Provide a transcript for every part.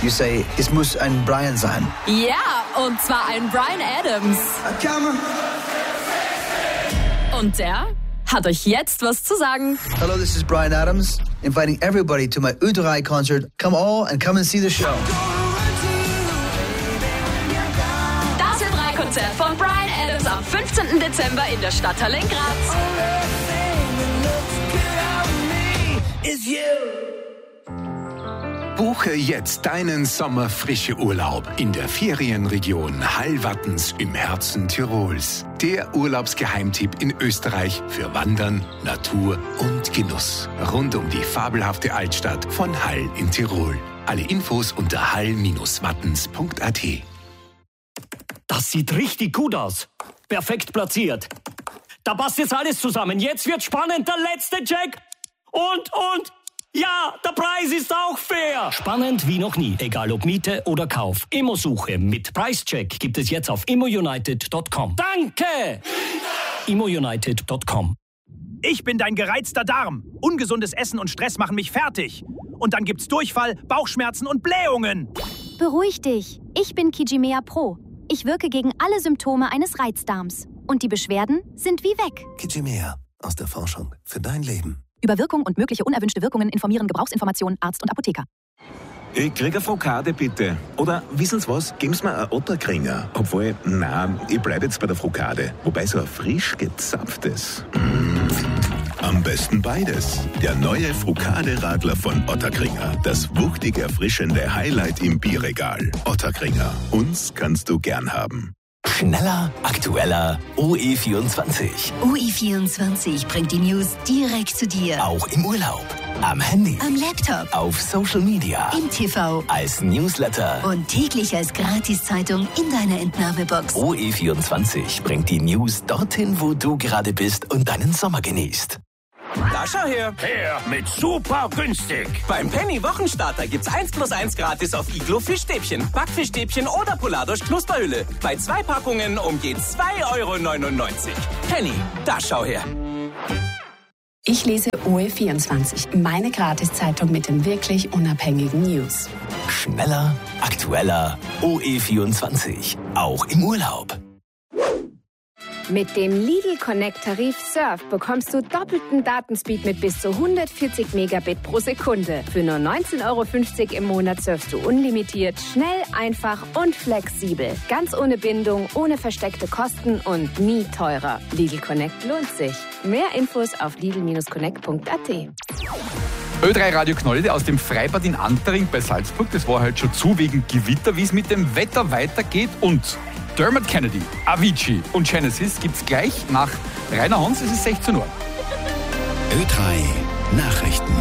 you say, es muss ein Brian sein. Ja, und zwar ein Bryan Adams. Und der hat euch jetzt was zu sagen. Hello, this is Bryan Adams, inviting everybody to my U3 concert. Come all and come and see the show. Das U3-Konzert von Bryan Adams am 15. Dezember in der Stadthalle in Graz. Buche jetzt deinen Sommerfrische-Urlaub in der Ferienregion Hallwattens im Herzen Tirols. Der Urlaubsgeheimtipp in Österreich für Wandern, Natur und Genuss. Rund um die fabelhafte Altstadt von Hall in Tirol. Alle Infos unter hall-wattens.at. Das sieht richtig gut aus. Perfekt platziert. Da passt jetzt alles zusammen. Jetzt wird spannend. Der letzte Check. Und. Ja, der Preis ist auch fair. Spannend wie noch nie. Egal ob Miete oder Kauf. Immosuche mit Preischeck gibt es jetzt auf immounited.com. Danke! immounited.com. Ich bin dein gereizter Darm. Ungesundes Essen und Stress machen mich fertig. Und dann gibt's Durchfall, Bauchschmerzen und Blähungen. Beruhig dich. Ich bin Kijimea Pro. Ich wirke gegen alle Symptome eines Reizdarms. Und die Beschwerden sind wie weg. Kijimea. Aus der Forschung für dein Leben. Über Wirkung und mögliche unerwünschte Wirkungen informieren Gebrauchsinformationen Arzt und Apotheker. Ich krieg eine Frikade, bitte. Oder, wissen Sie was, geben Sie mir einen Otterkringer. Obwohl, nein, ich bleib jetzt bei der Frikade. Wobei so ein frisch gezapftes. Am besten beides. Der neue Frikade-Radler von Otterkringer. Das wuchtig erfrischende Highlight im Bierregal. Otterkringer. Uns kannst du gern haben. Schneller, aktueller, OE24. OE24 bringt die News direkt zu dir. Auch im Urlaub, am Handy, am Laptop, auf Social Media, im TV, als Newsletter und täglich als Gratiszeitung in deiner Entnahmebox. OE24 bringt die News dorthin, wo du gerade bist und deinen Sommer genießt. Da schau her. Her mit super günstig. Beim Penny Wochenstarter gibt's 1+1 gratis auf Iglo Fischstäbchen, Backfischstäbchen oder Poladosch Knusperhülle. Bei 2 Packungen um je 2,99 €. Penny, da schau her. Ich lese OE24, meine Gratiszeitung mit den wirklich unabhängigen News. Schneller, aktueller, OE24. Auch im Urlaub. Mit dem Lidl Connect Tarif Surf bekommst du doppelten Datenspeed mit bis zu 140 Megabit pro Sekunde. Für nur 19,50 € im Monat surfst du unlimitiert, schnell, einfach und flexibel. Ganz ohne Bindung, ohne versteckte Kosten und nie teurer. Lidl Connect lohnt sich. Mehr Infos auf lidl-connect.at. Ö3 Radio Knolle aus dem Freibad in Antering bei Salzburg. Das war halt schon zu wegen Gewitter, wie es mit dem Wetter weitergeht. Und Dermot Kennedy, Avicii und Genesis gibt's gleich nach Rainer Hans. Es ist 16 Uhr. Ö3 Nachrichten.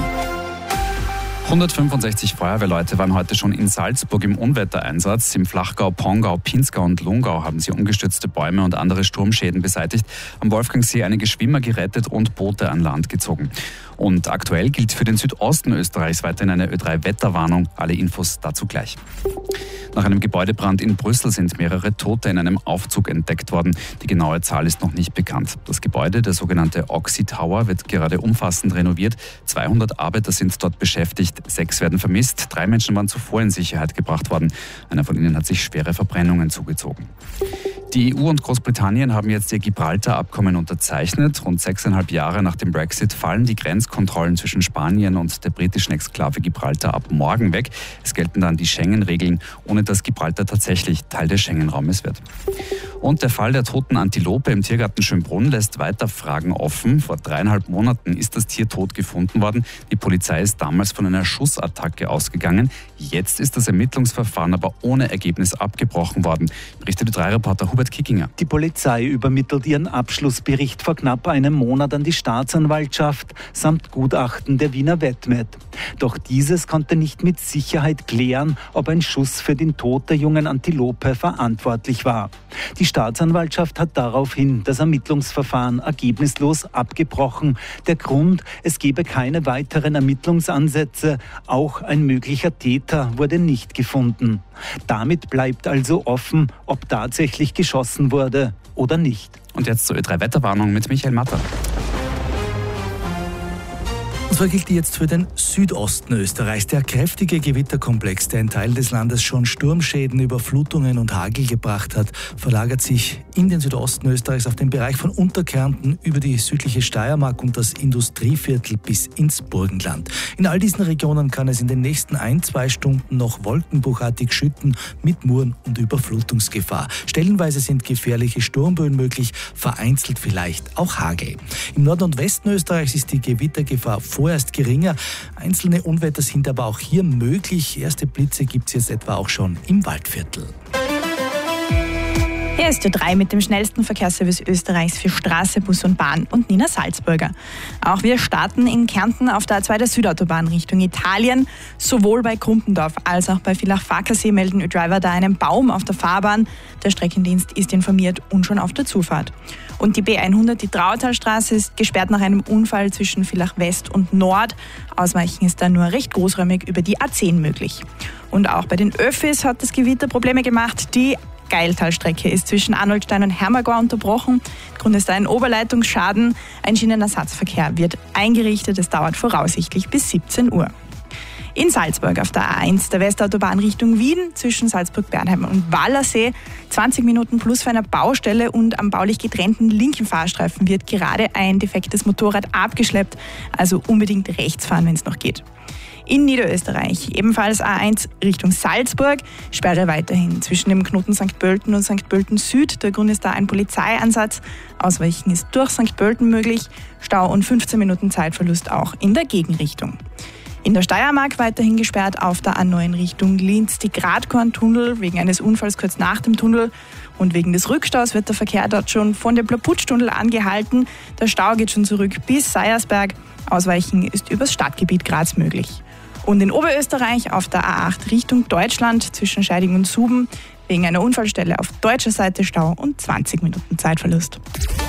165 Feuerwehrleute waren heute schon in Salzburg im Unwettereinsatz. Im Flachgau, Pongau, Pinzgau und Lungau haben sie umgestürzte Bäume und andere Sturmschäden beseitigt. Am Wolfgangsee einige Schwimmer gerettet und Boote an Land gezogen. Und aktuell gilt für den Südosten Österreichs weiterhin eine Ö3-Wetterwarnung. Alle Infos dazu gleich. Nach einem Gebäudebrand in Brüssel sind mehrere Tote in einem Aufzug entdeckt worden. Die genaue Zahl ist noch nicht bekannt. Das Gebäude, der sogenannte Oxy Tower, wird gerade umfassend renoviert. 200 Arbeiter sind dort beschäftigt. 6 werden vermisst. 3 Menschen waren zuvor in Sicherheit gebracht worden. Einer von ihnen hat sich schwere Verbrennungen zugezogen. Die EU und Großbritannien haben jetzt ihr Gibraltar-Abkommen unterzeichnet. Rund 6,5 Jahre nach dem Brexit fallen die Grenzkontrollen zwischen Spanien und der britischen Exklave Gibraltar ab morgen weg. Es gelten dann die Schengen-Regeln, ohne dass Gibraltar tatsächlich Teil des Schengen-Raumes wird. Und der Fall der toten Antilope im Tiergarten Schönbrunn lässt weiter Fragen offen. Vor 3,5 Monaten ist das Tier tot gefunden worden. Die Polizei ist damals von einer Schussattacke ausgegangen. Jetzt ist das Ermittlungsverfahren aber ohne Ergebnis abgebrochen worden, berichtet Ö3-Reporter Hubert Kickinger. Die Polizei übermittelt ihren Abschlussbericht vor knapp einem Monat an die Staatsanwaltschaft samt Gutachten der Wiener Vetmet. Doch dieses konnte nicht mit Sicherheit klären, ob ein Schuss für den Tod der jungen Antilope verantwortlich war. Die Staatsanwaltschaft hat daraufhin das Ermittlungsverfahren ergebnislos abgebrochen. Der Grund, es gebe keine weiteren Ermittlungsansätze. Auch ein möglicher Täter wurde nicht gefunden. Damit bleibt also offen, ob tatsächlich geschossen wurde oder nicht. Und jetzt zur Ö3-Wetterwarnung mit Michael Matter. zwar gilt die jetzt für den Südosten Österreichs. Der kräftige Gewitterkomplex, der in Teilen des Landes schon Sturmschäden, Überflutungen und Hagel gebracht hat, verlagert sich in den Südosten Österreichs auf den Bereich von Unterkärnten über die südliche Steiermark und das Industrieviertel bis ins Burgenland. In all diesen Regionen kann es in den nächsten 1-2 Stunden noch wolkenbruchartig schütten mit Muren und Überflutungsgefahr. Stellenweise sind gefährliche Sturmböen möglich, vereinzelt vielleicht auch Hagel. Im Norden und Westen Österreichs ist die Gewittergefahr vorerst geringer. Einzelne Unwetter sind aber auch hier möglich. Erste Blitze gibt es jetzt etwa auch schon im Waldviertel. Hier ist Ö3 mit dem schnellsten Verkehrsservice Österreichs für Straße, Bus und Bahn und Nina Salzburger. Auch wir starten in Kärnten auf der A2 der Südautobahn Richtung Italien. Sowohl bei Krumpendorf als auch bei Villach-Farkasee melden Ö-Driver da einen Baum auf der Fahrbahn. Der Streckendienst ist informiert und schon auf der Zufahrt. Und die B100, die Trautalstraße, ist gesperrt nach einem Unfall zwischen Villach West und Nord. Ausweichen ist da nur recht großräumig über die A10 möglich. Und auch bei den Öffis hat das Gewitter Probleme gemacht. Die Geiltalstrecke ist zwischen Arnoldstein und Hermagor unterbrochen. Grund ist ein Oberleitungsschaden. Ein Schienenersatzverkehr wird eingerichtet. Es dauert voraussichtlich bis 17 Uhr. In Salzburg auf der A1 der Westautobahn Richtung Wien zwischen Salzburg-Bernheim und Wallersee 20 Minuten plus für eine Baustelle und am baulich getrennten linken Fahrstreifen wird gerade ein defektes Motorrad abgeschleppt. Also unbedingt rechts fahren, wenn es noch geht. In Niederösterreich, ebenfalls A1 Richtung Salzburg, Sperre weiterhin zwischen dem Knoten St. Pölten und St. Pölten Süd. Der Grund ist da ein Polizeieinsatz. Ausweichen ist durch St. Pölten möglich. Stau und 15 Minuten Zeitverlust auch in der Gegenrichtung. In der Steiermark weiterhin gesperrt auf der A9 Richtung Linz die Gradkorntunnel wegen eines Unfalls kurz nach dem Tunnel. Und wegen des Rückstaus wird der Verkehr dort schon von dem Plaputschtunnel angehalten. Der Stau geht schon zurück bis Seiersberg. Ausweichen ist übers Stadtgebiet Graz möglich. Und in Oberösterreich auf der A8 Richtung Deutschland zwischen Scheiding und Suben wegen einer Unfallstelle auf deutscher Seite Stau und 20 Minuten Zeitverlust.